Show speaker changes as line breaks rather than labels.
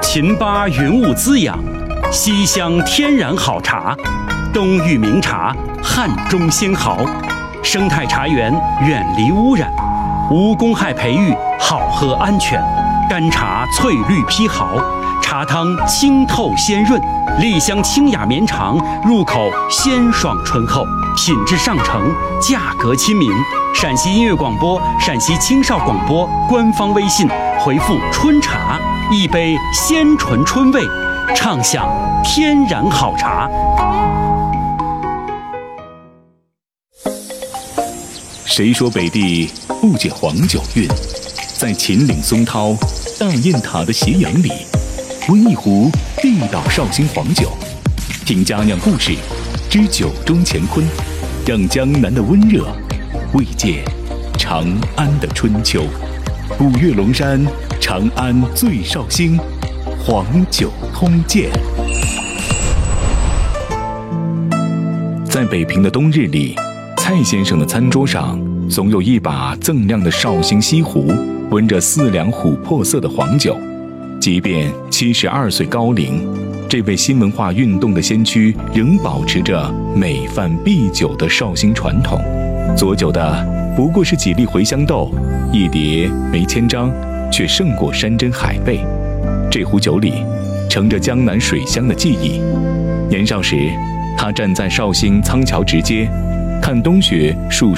秦巴云雾滋养，西乡天然好茶，东域名茶，汉中鲜毫。生态茶园远离污染，无公害培育，好喝安全。干茶翠绿披毫，茶汤清透鲜润，栗香清雅绵长，入口鲜爽醇厚，品质上乘，价格亲民。陕西音乐广播、陕西青少广播官方微信回复“春茶”，一杯鲜醇春味，畅享天然好茶。
谁说北地不解黄酒韵？在秦岭松涛、大雁塔的斜阳里，温一壶地道绍兴黄酒，听佳酿故事，知酒中乾坤，让江南的温热慰藉长安的春秋。古越龙山，长安最绍兴，黄酒通鉴。在北平的冬日里，蔡先生的餐桌上总有一把锃亮的绍兴西湖，温着4两琥珀色的黄酒。即便72岁高龄，这位新文化运动的先驱仍保持着每饭必酒的绍兴传统。佐酒的不过是几粒茴香豆，一碟梅千张，却胜过山珍海贝。这壶酒里盛着江南水乡的记忆。年少时，他站在绍兴仓桥直街，看冬雪树